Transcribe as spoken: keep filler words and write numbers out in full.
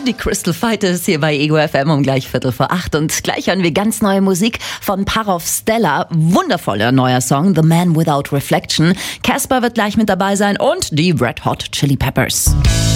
Die Crystal Fighters hier bei Ego F M um gleich Viertel vor acht. Und gleich hören wir ganz neue Musik von Parov Stella. Wundervoller neuer Song, The Man Without Reflection. Casper wird gleich mit dabei sein und die Red Hot Chili Peppers.